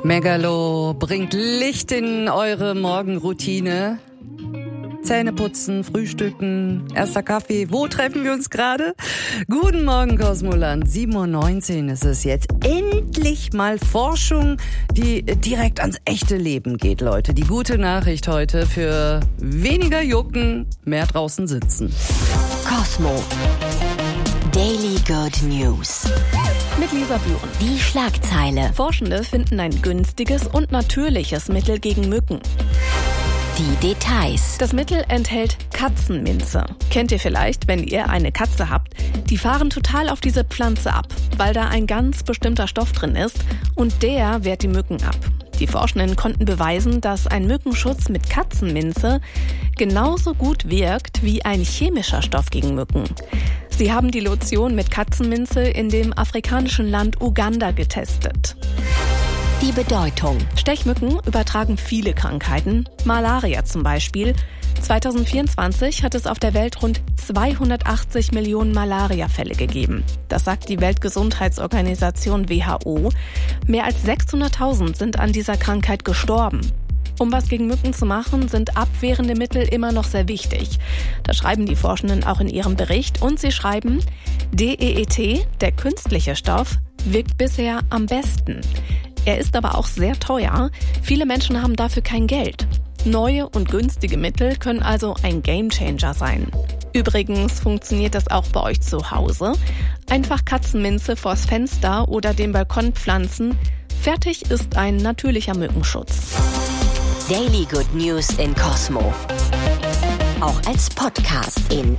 Megalo bringt Licht in eure Morgenroutine. Zähne putzen, frühstücken, erster Kaffee. Wo treffen wir uns gerade? Guten Morgen, Kosmoland. 7:19 Uhr ist es jetzt. Endlich mal Forschung, die direkt ans echte Leben geht, Leute. Die gute Nachricht heute für weniger jucken, mehr draußen sitzen. Cosmo. Daily Good News. Mit Lisa Bühren. Die Schlagzeile. Forschende finden ein günstiges und natürliches Mittel gegen Mücken. Die Details. Das Mittel enthält Katzenminze. Kennt ihr vielleicht, wenn ihr eine Katze habt? Die fahren total auf diese Pflanze ab, weil da ein ganz bestimmter Stoff drin ist und der wehrt die Mücken ab. Die Forschenden konnten beweisen, dass ein Mückenschutz mit Katzenminze genauso gut wirkt wie ein chemischer Stoff gegen Mücken. Sie haben die Lotion mit Katzenminze in dem afrikanischen Land Uganda getestet. Die Bedeutung. Stechmücken übertragen viele Krankheiten, Malaria zum Beispiel. 2024 hat es auf der Welt rund 280 Millionen Malariafälle gegeben. Das sagt die Weltgesundheitsorganisation WHO. Mehr als 600.000 sind an dieser Krankheit gestorben. Um was gegen Mücken zu machen, sind abwehrende Mittel immer noch sehr wichtig. Das schreiben die Forschenden auch in ihrem Bericht. Und sie schreiben, DEET, der künstliche Stoff, wirkt bisher am besten. Er ist aber auch sehr teuer. Viele Menschen haben dafür kein Geld. Neue und günstige Mittel können also ein Gamechanger sein. Übrigens funktioniert das auch bei euch zu Hause. Einfach Katzenminze vors Fenster oder den Balkon pflanzen. Fertig ist ein natürlicher Mückenschutz. Daily Good News in Cosmo. Auch als Podcast in